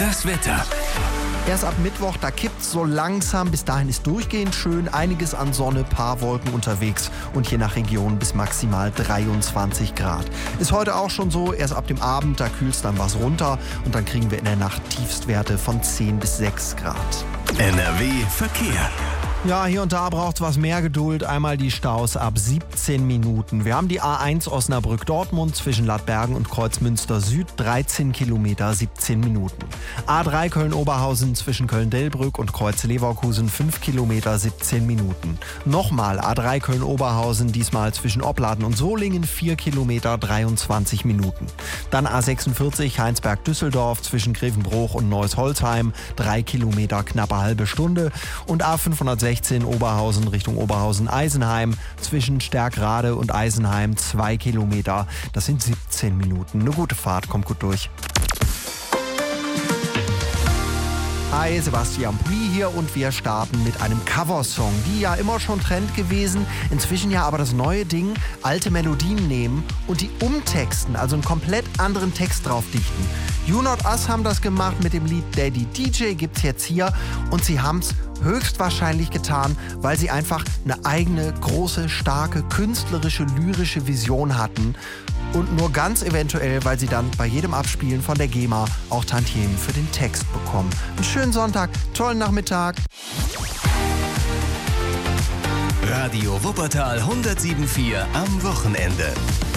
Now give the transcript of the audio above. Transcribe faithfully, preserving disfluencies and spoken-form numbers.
Das Wetter. Erst ab Mittwoch, da kippt so langsam. Bis dahin ist durchgehend schön. Einiges an Sonne, paar Wolken unterwegs. Und je nach Region bis maximal dreiundzwanzig Grad. Ist heute auch schon so. Erst ab dem Abend, da kühlt es dann was runter. Und dann kriegen wir in der Nacht Tiefstwerte von zehn bis sechs Grad. N R W Verkehr. Ja, hier und da braucht es was mehr Geduld. Einmal die Staus ab siebzehn Minuten. Wir haben die A eins Osnabrück-Dortmund zwischen Ladbergen und Kreuzmünster Süd, dreizehn Kilometer, siebzehn Minuten. A drei Köln-Oberhausen zwischen Köln-Delbrück und Kreuz-Leverkusen, fünf Kilometer, siebzehn Minuten. Nochmal A drei Köln-Oberhausen, diesmal zwischen Opladen und Solingen, vier Kilometer, dreiundzwanzig Minuten. Dann A sechsundvierzig Heinsberg-Düsseldorf zwischen Grevenbroich und Neuss-Holzheim, drei Kilometer, knappe halbe Stunde. Und A fünfhundertsechzehn Oberhausen Richtung Oberhausen-Eisenheim zwischen Stärkrade und Eisenheim, zwei Kilometer. Das sind siebzehn Minuten. Eine gute Fahrt, kommt gut durch. Hi, Sebastian Pui hier und wir starten mit einem Coversong. Die ja immer schon Trend gewesen, inzwischen ja aber das neue Ding, alte Melodien nehmen und die umtexten, also einen komplett anderen Text drauf dichten. You Not Us haben das gemacht mit dem Lied Daddy D J, gibt's jetzt hier und sie haben's höchstwahrscheinlich getan, weil sie einfach eine eigene, große, starke, künstlerische, lyrische Vision hatten. Und nur ganz eventuell, weil sie dann bei jedem Abspielen von der GEMA auch Tantiemen für den Text bekommen. Einen schönen Sonntag, tollen Nachmittag. Radio Wuppertal hundertsieben Komma vier am Wochenende.